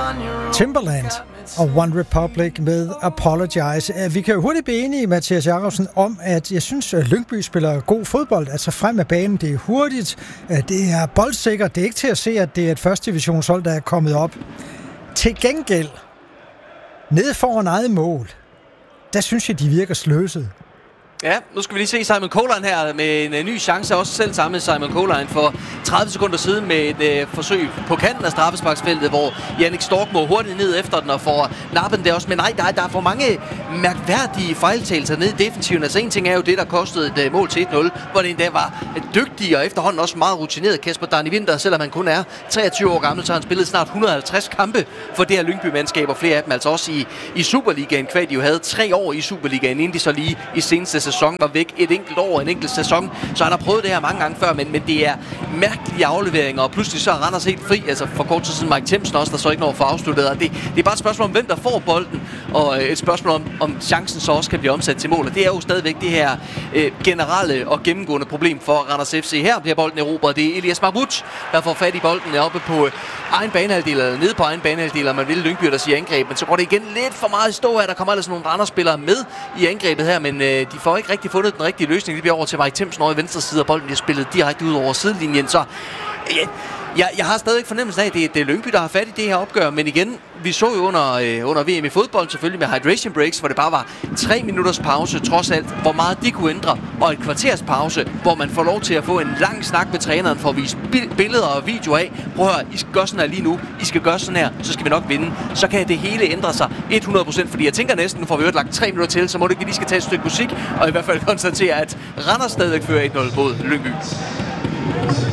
Timberland og One Republic med Apologize. Vi kan jo hurtigt blive enige, Mathias Jakobsen, om, at jeg synes, at Lyngby spiller god fodbold. Altså frem af banen, det er hurtigt, det er boldsikkert, det er ikke til at se, at det er et første divisionshold, der er kommet op. Til gengæld, nede foran eget mål, der synes jeg, de virker sløset. Ja, nu skal vi lige se Simon Colijn her med en ny chance, også selv sammen med Simon Colijn for 30 sekunder siden med et forsøg på kanten af straffesparksfeltet, hvor Jannik Stork må hurtigt ned efter den og får nappen der også. Men nej, der er for mange mærkværdige fejltagelser nede i defensiven. Altså en ting er jo det, der kostede et mål til 1-0, hvor det endda var dygtig og efterhånden også meget rutineret Kasper Darni Winther, selvom han kun er 23 år gammel, så har han spillet snart 150 kampe for det her Lyngby-mandskab, og flere af dem altså også i Superligaen, kvad de jo havde 3 år i Superligaen, inden de så lige i seneste sæson var væk et enkelt år, en enkelt sæson. Så han har prøvet det her mange gange før, men det er mærkelige afleveringer, og pludselig så er Randers helt fri. Altså for kort tid siden Mike Themsen også, der så ikke når for afsluttet. Og det er bare et spørgsmål om, hvem der får bolden, og et spørgsmål om chancen så også kan blive omsat til mål. Og det er jo stadigvæk det her generelle og gennemgående problem for Randers FC. Her bliver bolden erobret. Det er Elias Mahmoud, der får fat i bolden oppe på egen banehalvdel, eller nede på egen banehalvdel, og man vil Lyngby, der siger angreb. Men så går det igen lidt for meget i stå her. Der kommer altså nogle Randers-spillere med i angrebet her, men de får ikke rigtig fundet den rigtige løsning. Det bliver over til Mike Themsen over i venstre side, og bolden bliver spillet direkte ud over sidelinjen. Så jeg har stadig fornemmelsen af, at det er Lyngby, der har fat i det her opgør. Men igen, vi så jo under VM i fodbold, selvfølgelig med hydration breaks, hvor det bare var 3 minutters pause, trods alt, hvor meget det kunne ændre, og et kvarters pause, hvor man får lov til at få en lang snak med træneren for at vise billeder og videoer af. Prøv at høre, I skal gøre sådan her lige nu, I skal gøre sådan her, så skal vi nok vinde. Så kan det hele ændre sig 100%, fordi jeg tænker næsten, nu får vi jo lagt 3 minutter til, så må det ikke lige skal tage et stykke musik, og i hvert fald konstatere, at Randers stadigvæk fører 1-0 mod Lyngby.